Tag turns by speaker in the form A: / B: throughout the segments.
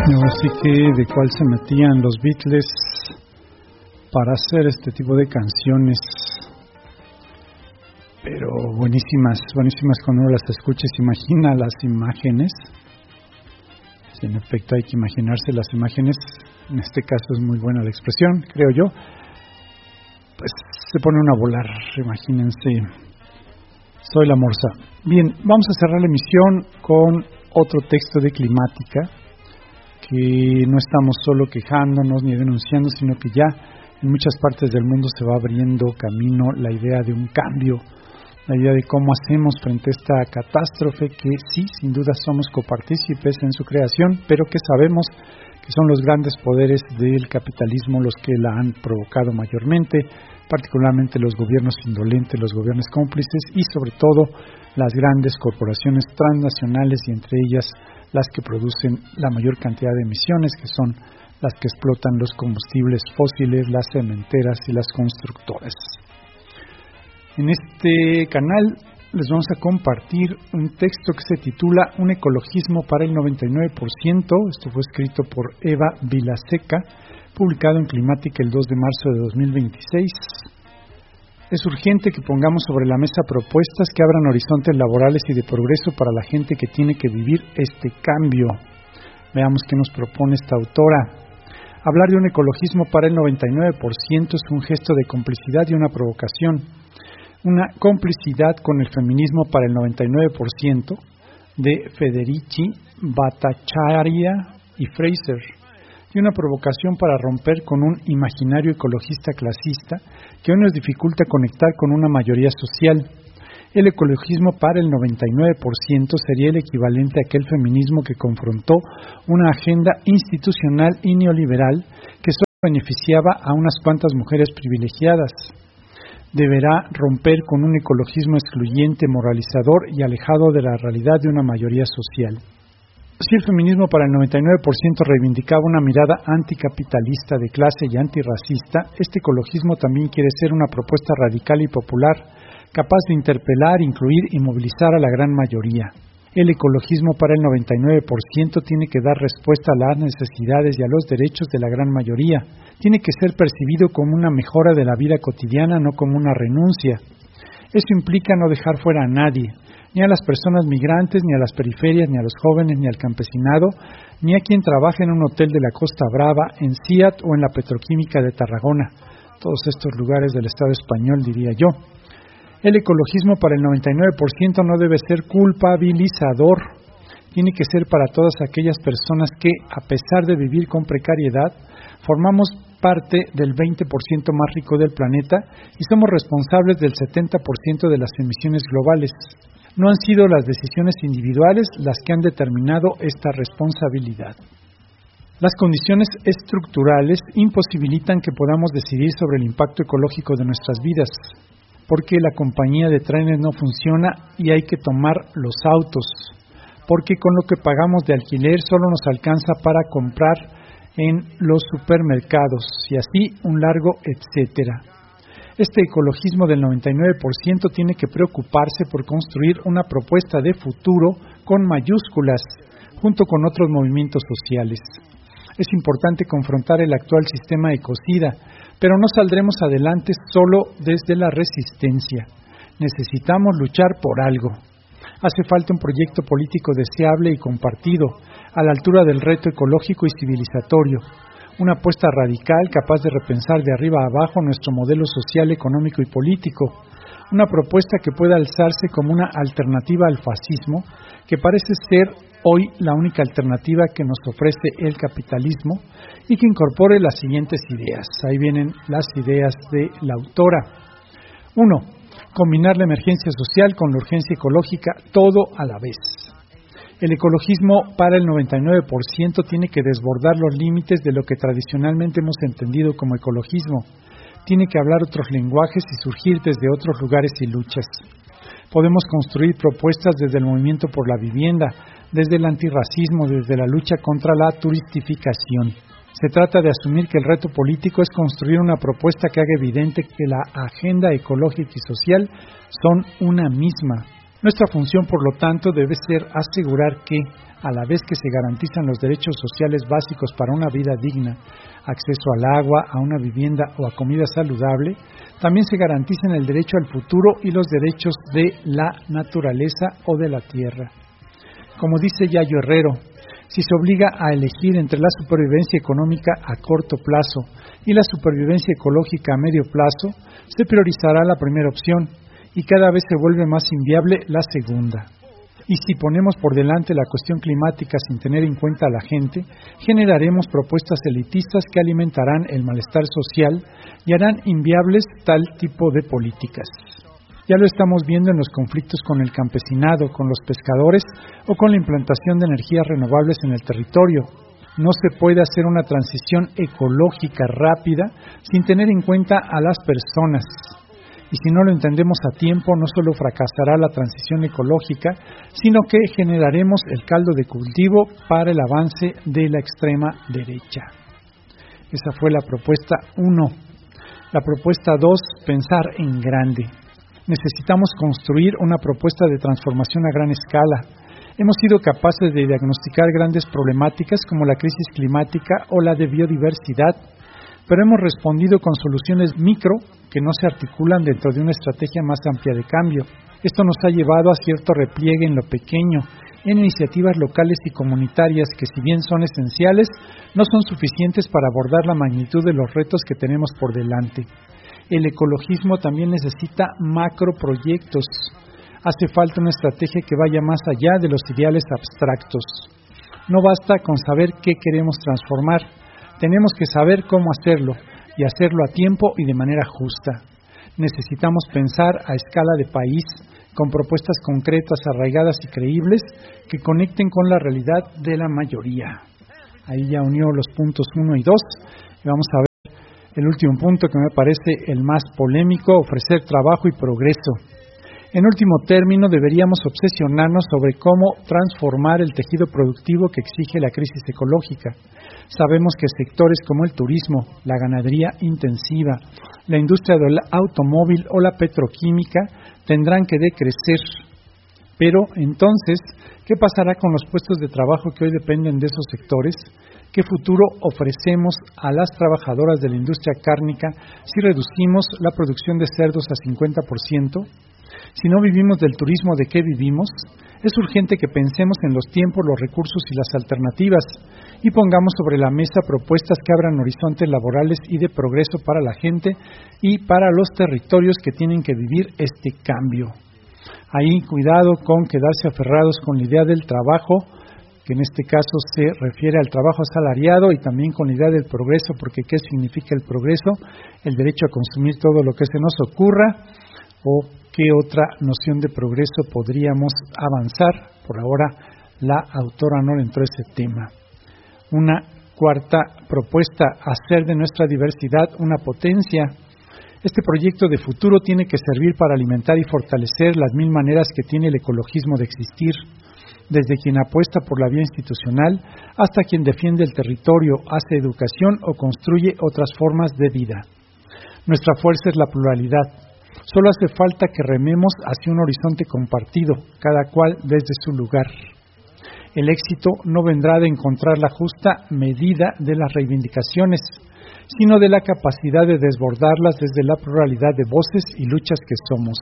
A: Así que de cuál se metían los Beatles para hacer este tipo de canciones, pero buenísimas cuando uno las escucha, se imagina las imágenes. Si en efecto hay que imaginarse las imágenes, en este caso es muy buena la expresión, creo yo, pues se pone uno a volar, imagínense. Soy la Morsa. Bien, vamos a cerrar la emisión con otro texto de Climática, que no estamos solo quejándonos ni denunciando, sino que ya en muchas partes del mundo se va abriendo camino la idea de un cambio, la idea de cómo hacemos frente a esta catástrofe que sí, sin duda somos copartícipes en su creación, pero que sabemos que son los grandes poderes del capitalismo los que la han provocado mayormente, particularmente los gobiernos indolentes, los gobiernos cómplices y sobre todo las grandes corporaciones transnacionales y entre ellas las que producen la mayor cantidad de emisiones, que son las que explotan los combustibles fósiles, las cementeras y las constructoras. En este canal les vamos a compartir un texto que se titula Un ecologismo para el 99%. Esto fue escrito por Eva Vilaseca, publicado en Climática el 2 de marzo de 2026. Es urgente que pongamos sobre la mesa propuestas que abran horizontes laborales y de progreso para la gente que tiene que vivir este cambio. Veamos qué nos propone esta autora. Hablar de un ecologismo para el 99% es un gesto de complicidad y una provocación. Una complicidad con el feminismo para el 99% de Federici, Bhattacharya y Fraser, y una provocación para romper con un imaginario ecologista clasista que hoy nos dificulta conectar con una mayoría social. El ecologismo para el 99% sería el equivalente a aquel feminismo que confrontó una agenda institucional y neoliberal que solo beneficiaba a unas cuantas mujeres privilegiadas. Deberá romper con un ecologismo excluyente, moralizador y alejado de la realidad de una mayoría social. Si el feminismo para el 99% reivindicaba una mirada anticapitalista de clase y antirracista, este ecologismo también quiere ser una propuesta radical y popular, capaz de interpelar, incluir y movilizar a la gran mayoría. El ecologismo para el 99% tiene que dar respuesta a las necesidades y a los derechos de la gran mayoría. Tiene que ser percibido como una mejora de la vida cotidiana, no como una renuncia. Eso implica no dejar fuera a nadie, ni a las personas migrantes, ni a las periferias, ni a los jóvenes, ni al campesinado, ni a quien trabaja en un hotel de la Costa Brava, en CIAT o en la petroquímica de Tarragona. Todos estos lugares del Estado español, diría yo. El ecologismo para el 99% no debe ser culpabilizador. Tiene que ser para todas aquellas personas que, a pesar de vivir con precariedad, formamos parte del 20% más rico del planeta y somos responsables del 70% de las emisiones globales. No han sido las decisiones individuales las que han determinado esta responsabilidad. Las condiciones estructurales imposibilitan que podamos decidir sobre el impacto ecológico de nuestras vidas, porque la compañía de trenes no funciona y hay que tomar los autos, porque con lo que pagamos de alquiler solo nos alcanza para comprar en los supermercados y así un largo etcétera. Este ecologismo del 99% tiene que preocuparse por construir una propuesta de futuro con mayúsculas, junto con otros movimientos sociales. Es importante confrontar el actual sistema ecocida, pero no saldremos adelante solo desde la resistencia. Necesitamos luchar por algo. Hace falta un proyecto político deseable y compartido, a la altura del reto ecológico y civilizatorio. Una apuesta radical capaz de repensar de arriba a abajo nuestro modelo social, económico y político. Una propuesta que pueda alzarse como una alternativa al fascismo, que parece ser hoy la única alternativa que nos ofrece el capitalismo y que incorpore las siguientes ideas. Ahí vienen las ideas de la autora. 1. Combinar la emergencia social con la urgencia ecológica, todo a la vez. El ecologismo para el 99% tiene que desbordar los límites de lo que tradicionalmente hemos entendido como ecologismo. Tiene que hablar otros lenguajes y surgir desde otros lugares y luchas. Podemos construir propuestas desde el movimiento por la vivienda, desde el antirracismo, desde la lucha contra la turistificación. Se trata de asumir que el reto político es construir una propuesta que haga evidente que la agenda ecológica y social son una misma. Nuestra función, por lo tanto, debe ser asegurar que, a la vez que se garantizan los derechos sociales básicos para una vida digna, acceso al agua, a una vivienda o a comida saludable, también se garanticen el derecho al futuro y los derechos de la naturaleza o de la tierra. Como dice Yayo Herrero, si se obliga a elegir entre la supervivencia económica a corto plazo y la supervivencia ecológica a medio plazo, se priorizará la primera opción y cada vez se vuelve más inviable la segunda. Y si ponemos por delante la cuestión climática sin tener en cuenta a la gente, generaremos propuestas elitistas que alimentarán el malestar social y harán inviables tal tipo de políticas. Ya lo estamos viendo en los conflictos con el campesinado, con los pescadores o con la implantación de energías renovables en el territorio. No se puede hacer una transición ecológica rápida sin tener en cuenta a las personas. Y si no lo entendemos a tiempo, no solo fracasará la transición ecológica, sino que generaremos el caldo de cultivo para el avance de la extrema derecha. Esa fue la propuesta 1. La propuesta 2, pensar en grande. Necesitamos construir una propuesta de transformación a gran escala. Hemos sido capaces de diagnosticar grandes problemáticas como la crisis climática o la de biodiversidad, pero hemos respondido con soluciones micro que no se articulan dentro de una estrategia más amplia de cambio. Esto nos ha llevado a cierto repliegue en lo pequeño, en iniciativas locales y comunitarias que, si bien son esenciales, no son suficientes para abordar la magnitud de los retos que tenemos por delante. El ecologismo también necesita macroproyectos. Hace falta una estrategia que vaya más allá de los ideales abstractos. No basta con saber qué queremos transformar. Tenemos que saber cómo hacerlo, y hacerlo a tiempo y de manera justa. Necesitamos pensar a escala de país, con propuestas concretas, arraigadas y creíbles, que conecten con la realidad de la mayoría. Ahí ya unió los puntos 1 y 2, y vamos a ver el último punto que me parece el más polémico: ofrecer trabajo y progreso. En último término, deberíamos obsesionarnos sobre cómo transformar el tejido productivo que exige la crisis ecológica. Sabemos que sectores como el turismo, la ganadería intensiva, la industria del automóvil o la petroquímica tendrán que decrecer. Pero entonces, ¿qué pasará con los puestos de trabajo que hoy dependen de esos sectores? ¿Qué futuro ofrecemos a las trabajadoras de la industria cárnica si reducimos la producción de cerdos a 50%? Si no vivimos del turismo, ¿de qué vivimos? Es urgente que pensemos en los tiempos, los recursos y las alternativas y pongamos sobre la mesa propuestas que abran horizontes laborales y de progreso para la gente y para los territorios que tienen que vivir este cambio. Ahí, cuidado con quedarse aferrados con la idea del trabajo, que en este caso se refiere al trabajo asalariado, y también con la idea del progreso, porque ¿qué significa el progreso? El derecho a consumir todo lo que se nos ocurra, o qué otra noción de progreso podríamos avanzar. Por ahora la autora no le entró ese tema. Una cuarta propuesta: hacer de nuestra diversidad una potencia. Este proyecto de futuro tiene que servir para alimentar y fortalecer las 1000 maneras que tiene el ecologismo de existir, desde quien apuesta por la vía institucional hasta quien defiende el territorio, hace educación o construye otras formas de vida. Nuestra fuerza es la pluralidad. Solo hace falta que rememos hacia un horizonte compartido, cada cual desde su lugar. El éxito no vendrá de encontrar la justa medida de las reivindicaciones, sino de la capacidad de desbordarlas desde la pluralidad de voces y luchas que somos.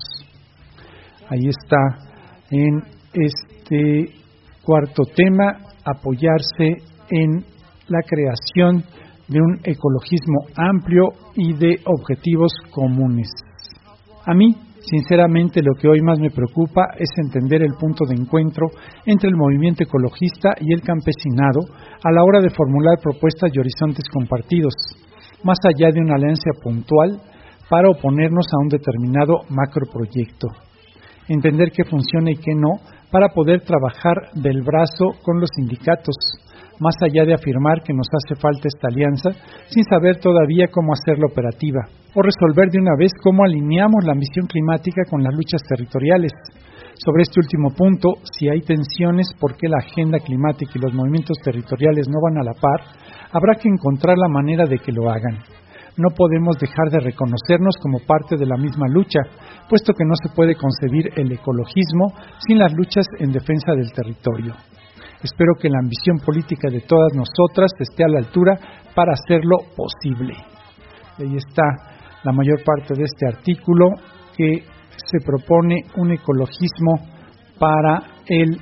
A: Ahí está en este cuarto tema: apoyarse en la creación de un ecologismo amplio y de objetivos comunes. A mí, sinceramente, lo que hoy más me preocupa es entender el punto de encuentro entre el movimiento ecologista y el campesinado a la hora de formular propuestas y horizontes compartidos, más allá de una alianza puntual para oponernos a un determinado macroproyecto. Entender qué funciona y qué no para poder trabajar del brazo con los sindicatos, más allá de afirmar que nos hace falta esta alianza sin saber todavía cómo hacerla operativa, o resolver de una vez cómo alineamos la ambición climática con las luchas territoriales. Sobre este último punto, si hay tensiones porque la agenda climática y los movimientos territoriales no van a la par, habrá que encontrar la manera de que lo hagan. no podemos dejar de reconocernos como parte de la misma lucha, puesto que no se puede concebir el ecologismo sin las luchas en defensa del territorio. Espero que la ambición política de todas nosotras esté a la altura para hacerlo posible. Ahí está la mayor parte de este artículo, que se propone un ecologismo para el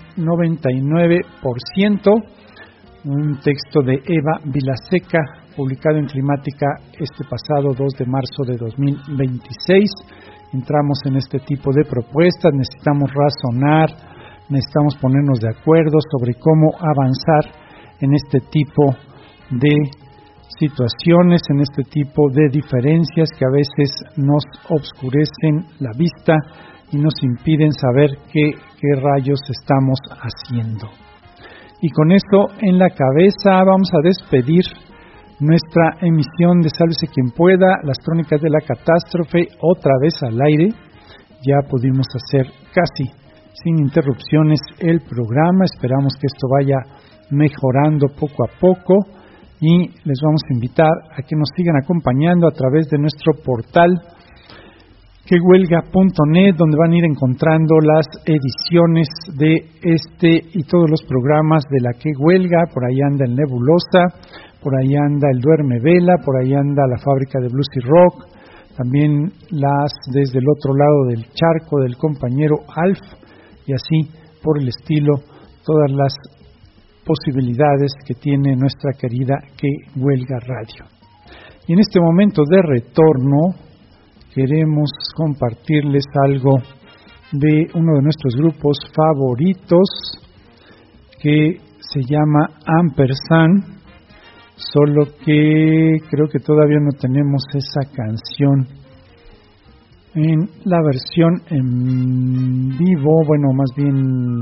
A: 99%, un texto de Eva Vilaseca, publicado en Climática este pasado 2 de marzo de 2026. Entramos en este tipo de propuestas, necesitamos razonar, necesitamos ponernos de acuerdo sobre cómo avanzar en este tipo de situaciones, en este tipo de diferencias que a veces nos obscurecen la vista y nos impiden saber qué rayos estamos haciendo. Y con esto en la cabeza vamos a despedir nuestra emisión de Sálvese quien pueda, las crónicas de la catástrofe, otra vez al aire. Ya pudimos hacer casi sin interrupciones el programa, esperamos que esto vaya mejorando poco a poco y les vamos a invitar a que nos sigan acompañando a través de nuestro portal quehuelga.net, donde van a ir encontrando las ediciones de este y todos los programas de la Que Huelga. Por ahí anda el Nebulosa, por ahí anda el Duerme Vela, por ahí anda la Fábrica de Blues y Rock, también las desde el otro lado del charco del compañero Alf, y así por el estilo, todas las posibilidades que tiene nuestra querida Que Huelga Radio. Y en este momento de retorno queremos compartirles algo de uno de nuestros grupos favoritos, que se llama Ampersand, solo que creo que todavía no tenemos esa canción en la versión en vivo, bueno, más bien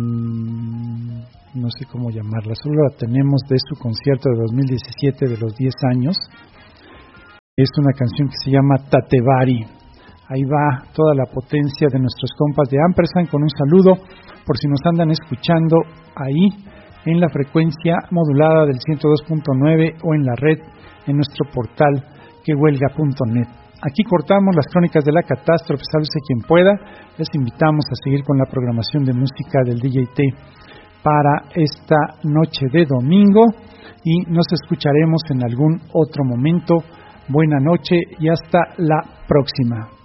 A: no sé cómo llamarla, solo la tenemos de su concierto de 2017 de los 10 años. Es una canción que se llama Tatevari. Ahí va toda la potencia de nuestros compas de Ampersand, con un saludo por si nos andan escuchando ahí en la frecuencia modulada del 102.9 o en la red en nuestro portal quehuelga.net. Aquí cortamos las crónicas de la catástrofe, sálvese quien pueda. Les invitamos a seguir con la programación de música del DJT para esta noche de domingo y nos escucharemos en algún otro momento. Buena noche y hasta la próxima.